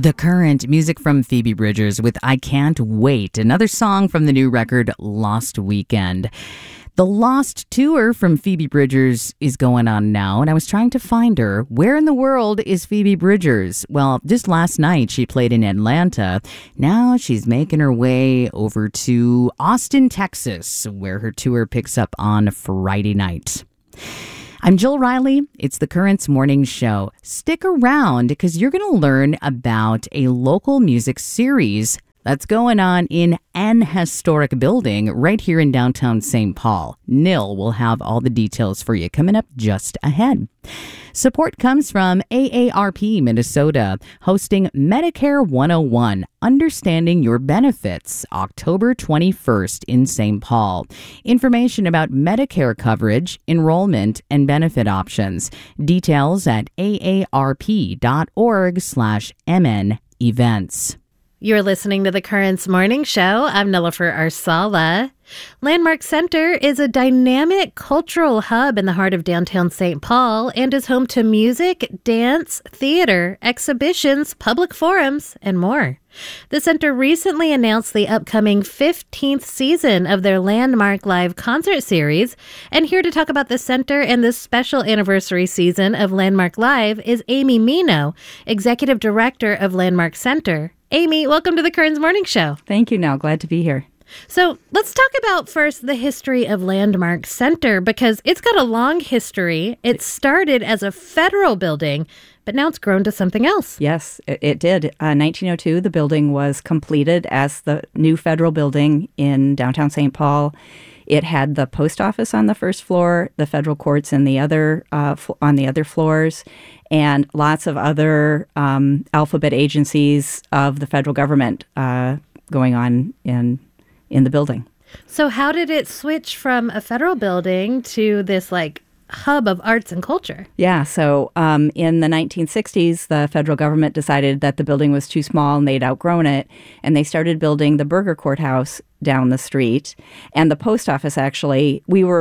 The Current, music from Phoebe Bridgers with I Can't Wait, another song from the new record Lost Weekend. The Lost tour from Phoebe Bridgers is going on now, and I was trying to find her. Where in the world is Phoebe Bridgers? Well, just last night she played in Atlanta. Now she's making her way over to Austin, Texas, where her tour picks up on Friday night. I'm Jill Riley. It's the Currents Morning Show. Stick around because you're going to learn about a local music series that's going on in an historic building right here in downtown St. Paul. Nil will have all the details for you coming up just ahead. Support comes from AARP Minnesota, hosting Medicare 101, Understanding Your Benefits, October 21st in St. Paul. Information about Medicare coverage, enrollment, and benefit options. Details at aarp.org/MN events. You're listening to the Currents Morning Show. I'm Nilofer Arsala. Landmark Center is a dynamic cultural hub in the heart of downtown St. Paul and is home to music, dance, theater, exhibitions, public forums, and more. The center recently announced the upcoming 15th season of their Landmark Live concert series. And here to talk about the center and this special anniversary season of Landmark Live is Amy Mino, Executive Director of Landmark Center. Amy, welcome to the Currents Morning Show. Thank you, Nell. Glad to be here. So let's talk about first the history of Landmark Center, because it's got a long history. It started as a federal building, but now it's grown to something else. Yes, it did. 1902, the building was completed as the new federal building in downtown St. Paul. It had the post office on the first floor, the federal courts in the other on the other floors, and lots of other alphabet agencies of the federal government going on in the building. So how did it switch from a federal building to this hub of arts and culture? Yeah, so in the 1960s, the federal government decided that the building was too small and they'd outgrown it, and they started building the Burger Courthouse down the street. And the post office, actually,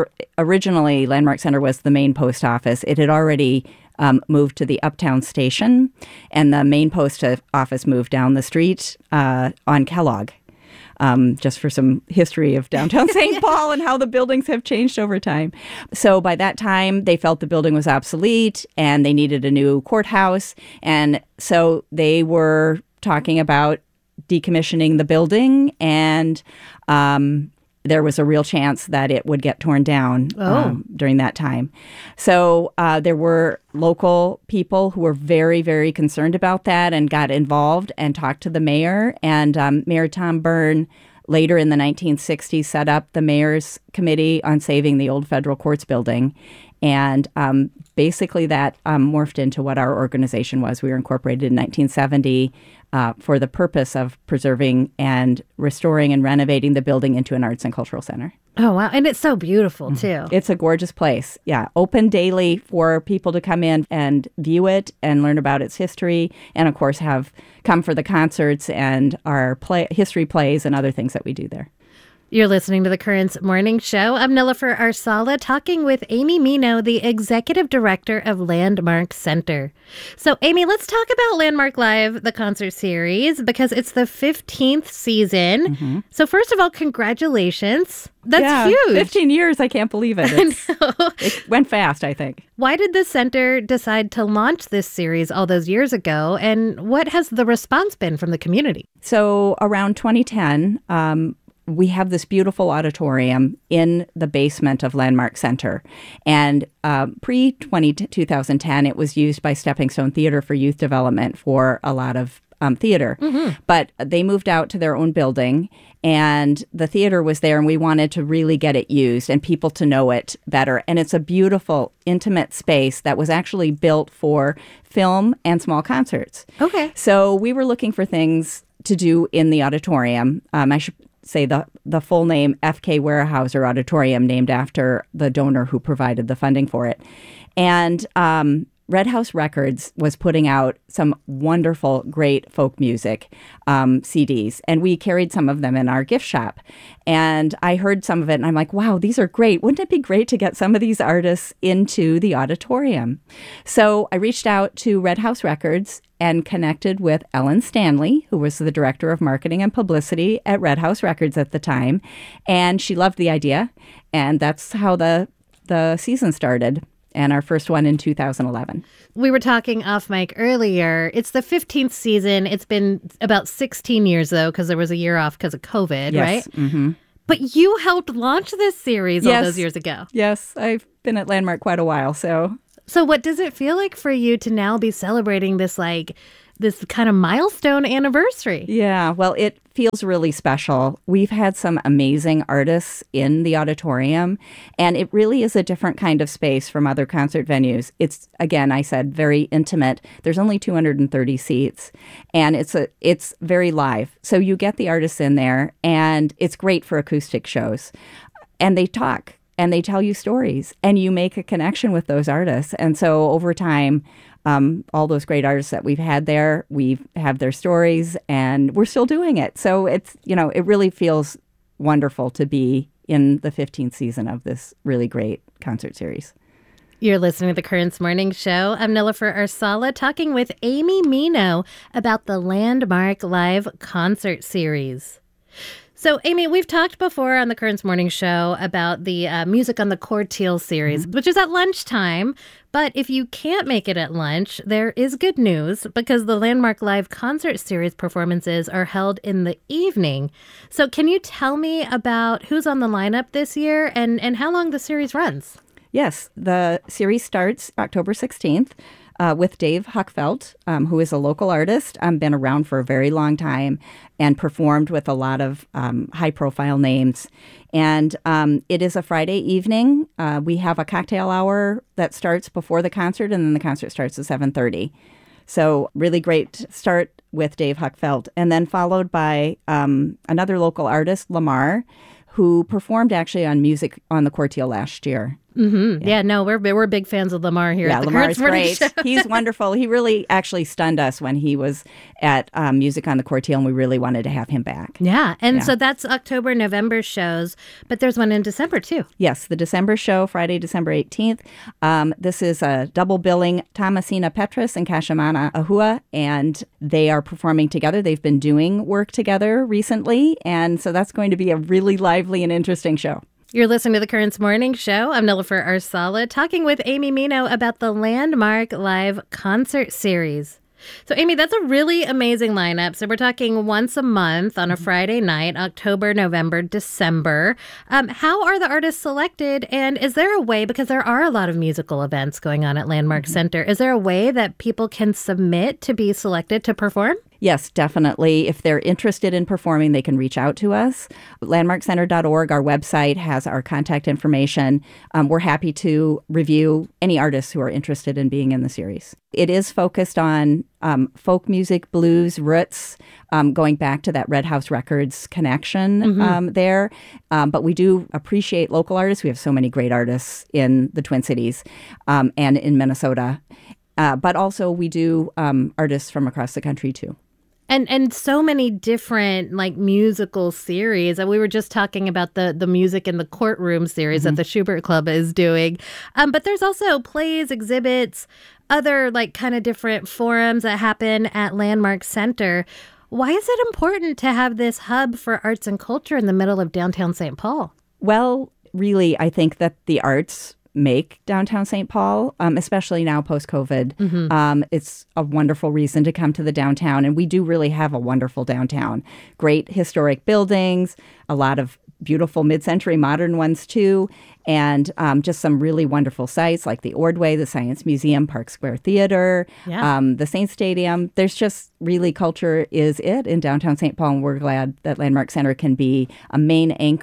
Landmark Center was the main post office. It had already moved to the Uptown Station, and the main post office moved down the street on Kellogg. Just for some history of downtown St. Paul and how the buildings have changed over time. So by that time, they felt the building was obsolete and they needed a new courthouse. And so they were talking about decommissioning the building, and there was a real chance that it would get torn down during that time. So there were local people who were very, very concerned about that and got involved and talked to the mayor. And Mayor Tom Byrne, later in the 1960s, set up the mayor's committee on saving the old federal courts building. And basically that morphed into what our organization was. We were incorporated in 1970 for the purpose of preserving and restoring and renovating the building into an arts and cultural center. Oh, wow. And it's so beautiful, too. It's a gorgeous place. Yeah. Open daily for people to come in and view it and learn about its history. And, of course, come for the concerts and our history plays and other things that we do there. You're listening to the Currents Morning Show. I'm Nilofer Arsala, talking with Amy Mino, the Executive Director of Landmark Center. So, Amy, let's talk about Landmark Live, the concert series, because it's the 15th season. Mm-hmm. So, first of all, congratulations. That's huge. 15 years. I can't believe it. I know. It went fast, I think. Why did the center decide to launch this series all those years ago? And what has the response been from the community? So, around 2010, we have this beautiful auditorium in the basement of Landmark Center. And pre-2010, it was used by Stepping Stone Theater for youth development for a lot of theater. Mm-hmm. But they moved out to their own building, and the theater was there, and we wanted to really get it used and people to know it better. And it's a beautiful, intimate space that was actually built for film and small concerts. Okay. So we were looking for things to do in the auditorium. I should say the full name, F.K. Weyerhaeuser Auditorium, named after the donor who provided the funding for it. And Red House Records was putting out some wonderful, great folk music CDs, and we carried some of them in our gift shop. And I heard some of it, and I'm like, wow, these are great. Wouldn't it be great to get some of these artists into the auditorium? So I reached out to Red House Records and connected with Ellen Stanley, who was the director of marketing and publicity at Red House Records at the time. And she loved the idea, and that's how the season started. And our first one in 2011. We were talking off mic earlier. It's the 15th season. It's been about 16 years, though, because there was a year off because of COVID, yes. right? Mm-hmm. But you helped launch this series all those years ago. Yes, I've been at Landmark quite a while, so. So what does it feel like for you to now be celebrating this kind of milestone anniversary? Yeah, well, it feels really special. We've had some amazing artists in the auditorium, and it really is a different kind of space from other concert venues. It's, again, I said, very intimate. There's only 230 seats, and it's very live. So you get the artists in there, and it's great for acoustic shows. And they talk, and they tell you stories, and you make a connection with those artists. And so over time, all those great artists that we've had there, we have their stories, and we're still doing it. So it's, it really feels wonderful to be in the 15th season of this really great concert series. You're listening to the Currents Morning Show. I'm Nilofer Arsala talking with Amy Mino about the Landmark Live Concert Series. So, Amy, we've talked before on the Currents Morning Show about the Music on the Court Teal series, which is at lunchtime. But if you can't make it at lunch, there is good news because the Landmark Live Concert Series performances are held in the evening. So can you tell me about who's on the lineup this year and how long the series runs? Yes, the series starts October 16th. With Dave Huckfelt, who is a local artist, been around for a very long time and performed with a lot of high-profile names. And it is a Friday evening. We have a cocktail hour that starts before the concert, and then the concert starts at 7:30. So really great start with Dave Huckfelt. And then followed by another local artist, Lamar, who performed actually on Music on the Court Teal last year. Mm-hmm. Yeah, no, we're big fans of Lamar here at the Lamar's Currents Morning great. Show. He's wonderful. He really actually stunned us when he was at Music on the Court Teal, and we really wanted to have him back. Yeah, and so that's October, November shows, but there's one in December too. Yes, the December show, Friday, December 18th. This is a double billing Thomasina Petrus and Kashamana Ahua, and they are performing together. They've been doing work together recently, and so that's going to be a really lively and interesting show. You're listening to the Currents Morning Show. I'm Nilofer Arsala talking with Amy Mino about the Landmark Live Concert Series. So, Amy, that's a really amazing lineup. So we're talking once a month on a Friday night, October, November, December. How are the artists selected? And is there a way, because there are a lot of musical events going on at Landmark Center, is there a way that people can submit to be selected to perform? Yes, definitely. If they're interested in performing, they can reach out to us. Landmarkcenter.org, our website, has our contact information. We're happy to review any artists who are interested in being in the series. It is focused on folk music, blues, roots, going back to that Red House Records connection there. But we do appreciate local artists. We have so many great artists in the Twin Cities and in Minnesota. But also we do artists from across the country, too. And so many different musical series. We were just talking about the Music in the Courtroom series that the Schubert Club is doing. But there's also plays, exhibits, other kind of different forums that happen at Landmark Center. Why is it important to have this hub for arts and culture in the middle of downtown St. Paul? Well, really, I think that the arts make downtown St. Paul, especially now post-COVID. It's a wonderful reason to come to the downtown, and we do really have a wonderful downtown. Great historic buildings, a lot of beautiful mid-century modern ones too, and just some really wonderful sites like the Ordway, the Science Museum, Park Square Theater, the Saints Stadium. There's just really culture is it in downtown St. Paul, and we're glad that Landmark Center can be a main anchor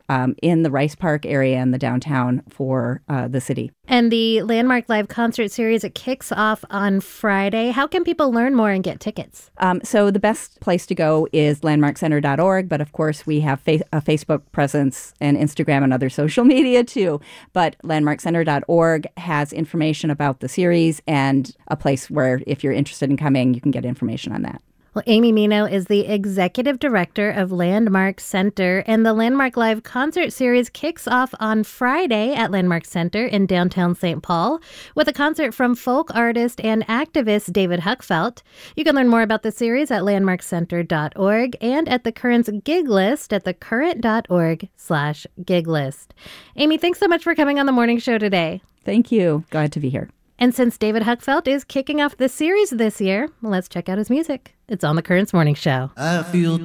in the Rice Park area and the downtown for the city. And the Landmark Live concert series, it kicks off on Friday. How can people learn more and get tickets? So the best place to go is landmarkcenter.org. But of course, we have a Facebook presence and Instagram and other social media too. But landmarkcenter.org has information about the series and a place where if you're interested in coming, you can get information on that. Well, Amy Mino is the executive director of Landmark Center, and the Landmark Live concert series kicks off on Friday at Landmark Center in downtown St. Paul with a concert from folk artist and activist David Huckfelt. You can learn more about the series at landmarkcenter.org and at the Current's gig list at thecurrent.org/gig list. Amy, thanks so much for coming on the morning show today. Thank you. Glad to be here. And since David Huckfelt is kicking off the series this year, let's check out his music. It's on the Currents Morning Show. I feel